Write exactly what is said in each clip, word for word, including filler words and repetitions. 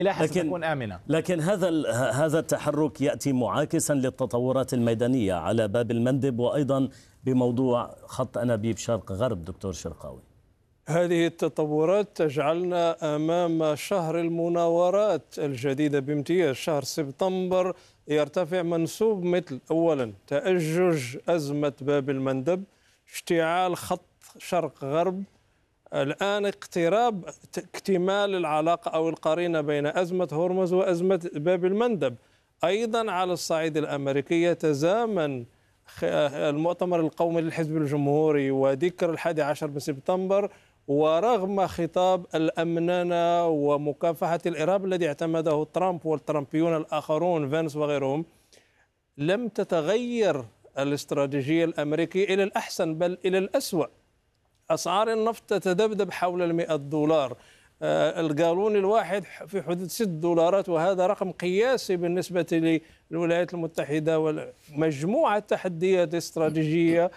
إلى حد تكون آمنة. لكن هذا هذا التحرك يأتي معاكسا للتطورات الميدانية على باب المندب، وأيضا بموضوع خط أنابيب شرق غرب. دكتور شرقاوي، هذه التطورات تجعلنا أمام شهر المناورات الجديدة بامتياز. شهر سبتمبر يرتفع منسوب مثل أولا تأجج أزمة باب المندب، اشتعال خط شرق غرب، الآن اقتراب اكتمال العلاقة أو القرينة بين أزمة هرمز وأزمة باب المندب. أيضا على الصعيد الأمريكي يتزامن المؤتمر القومي للحزب الجمهوري وذكر الحادي عشر من سبتمبر، ورغم خطاب الأمننة ومكافحة الإرهاب الذي اعتمده ترامب والترامبيون الآخرون فانس وغيرهم، لم تتغير الاستراتيجية الأمريكية إلى الأحسن بل إلى الأسوأ. أسعار النفط تتذبذب حول المئة دولار، الجالون الواحد في حدود ست دولارات، وهذا رقم قياسي بالنسبة للولايات المتحدة ومجموعة تحديات استراتيجية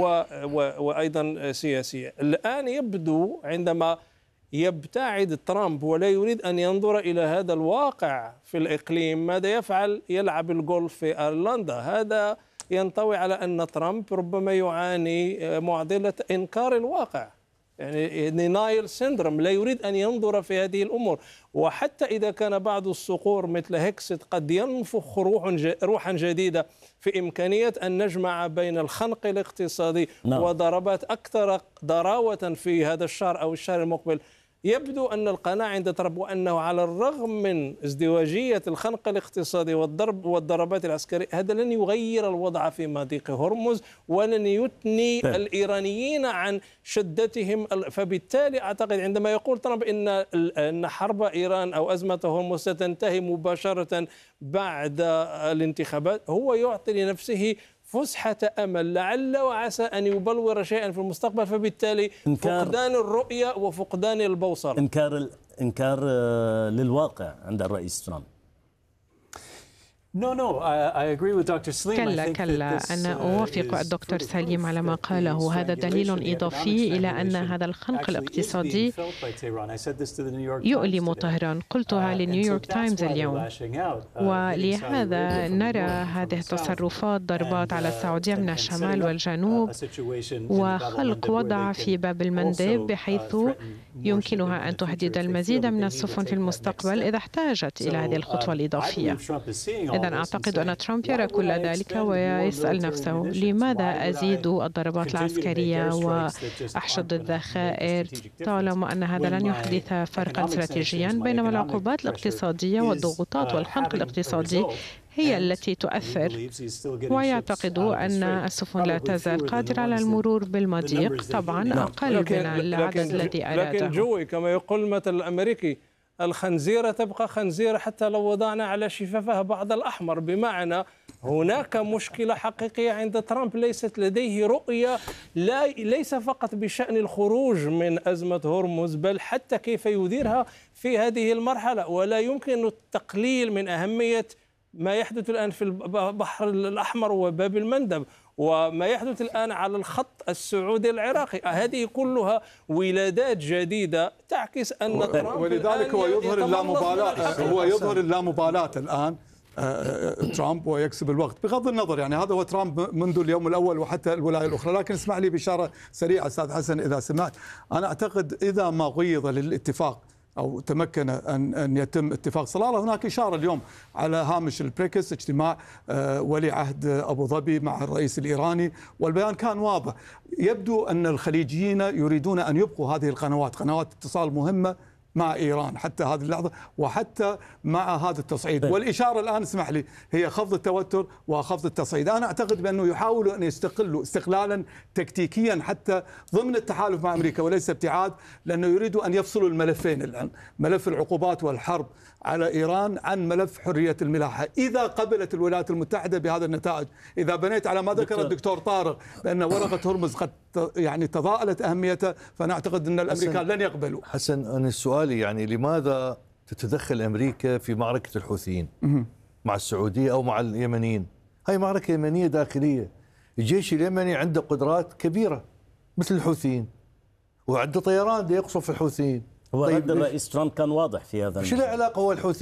وأيضا سياسية. الآن يبدو عندما يبتعد ترامب ولا يريد أن ينظر إلى هذا الواقع في الإقليم، ماذا يفعل؟ يلعب الجولف في أيرلندا. هذا ينطوي على أن ترامب ربما يعاني معضلة إنكار الواقع، يعني denial syndrome، لا يريد أن ينظر في هذه الأمور. وحتى إذا كان بعض الصقور مثل هيكست قد ينفخ روحا جديدة في إمكانية أن نجمع بين الخنق الاقتصادي no. وضربات أكثر ضراوة في هذا الشهر أو الشهر المقبل، يبدو أن القناعة عند ترامب وأنه على الرغم من ازدواجية الخنق الاقتصادي والضرب والضربات العسكرية، هذا لن يغير الوضع في مضيق هرمز ولن يثني ب. الإيرانيين عن شدتهم. فبالتالي أعتقد عندما يقول ترامب إن أن حرب إيران أو أزمة هرمز ستنتهي مباشرة بعد الانتخابات، هو يعطي لنفسه فسحة أمل لعل وعسى أن يبلور شيئا في المستقبل، فبالتالي فقدان الرؤية وفقدان البوصلة. إنكار إنكار للواقع عند الرئيس ترامب. No, no, I, I agree with Doctor Salim. كلا كلا أنا أوافق الدكتور سليم على ما قاله. هذا دليل إضافي إلى أن هذا الخنق الاقتصادي يؤلم طهران. قلتها لنيويورك تايمز اليوم، ولهذا نرى هذه التصرفات ضربات على السعودية من الشمال والجنوب، وخلق وضع في باب المندب بحيث يمكنها أن تهدد المزيد من السفن في المستقبل إذا احتاجت إلى هذه الخطوة الإضافية. إذن أعتقد أن ترامب يرى كل ذلك ويسأل نفسه لماذا أزيد الضربات العسكرية وأحشد الذخائر طالما أن هذا لن يحدث فرقا استراتيجيا، بينما العقوبات الاقتصادية والضغوطات والخنق الاقتصادي هي التي تؤثر. ويعتقد أن السفن لا تزال قادرة على المرور بالمضيق، طبعا أقل من العدد الذي أراده. لكن جوي كما يقول المثل الأمريكي، الخنزيرة تبقى خنزيرة حتى لو وضعنا على شفافها بعض الأحمر، بمعنى هناك مشكلة حقيقية عند ترامب، ليست لديه رؤية، لا ليس فقط بشأن الخروج من أزمة هرمز بل حتى كيف يديرها في هذه المرحلة. ولا يمكن التقليل من أهمية ما يحدث الآن في البحر الأحمر وباب المندب وما يحدث الآن على الخط السعودي العراقي. هذه كلها ولادات جديدة تعكس أن ترامب ولذلك هو يظهر اللامبالاة، هو يظهر اللامبالاة الآن ترامب ويكسب الوقت بغض النظر. يعني هذا هو ترامب منذ اليوم الأول وحتى الولاية الأخرى. لكن اسمح لي بإشارة سريعة أستاذ حسن إذا سمعت. أنا أعتقد إذا ما غيض للاتفاق أو تمكن أن أن يتم اتفاق صلالة، هناك إشارة اليوم على هامش البريكس اجتماع ولي عهد أبو ظبي مع الرئيس الإيراني، والبيان كان واضح. يبدو أن الخليجيين يريدون أن يبقوا هذه القنوات، قنوات اتصال مهمة مع إيران حتى هذه اللحظة وحتى مع هذا التصعيد. والإشارة الآن اسمح لي هي خفض التوتر وخفض التصعيد. أنا أعتقد بأنه يحاولوا أن يستقلوا استقلالا تكتيكيا حتى ضمن التحالف مع أمريكا وليس ابتعاد، لأنه يريدوا أن يفصلوا الملفين الآن، ملف العقوبات والحرب على إيران عن ملف حرية الملاحة. إذا قبلت الولايات المتحدة بهذا النتائج، إذا بنيت على ما ذكر الدكتور طارق بأن ورقة هرمز قد يعني تضاءلت أهميتها، فأنا أعتقد أن الأمريكان لن يقبلوا. حسن، أنا سؤالي يعني لماذا تتدخل أمريكا في معركة الحوثيين مع السعودية أو مع اليمنيين؟ هاي معركة يمنية داخلية. الجيش اليمني عنده قدرات كبيرة مثل الحوثيين وعنده طيران يقصف الحوثيين هو طيب رد الرئيس ترامب كان واضح في هذا شو المجال. العلاقة هو الحوثي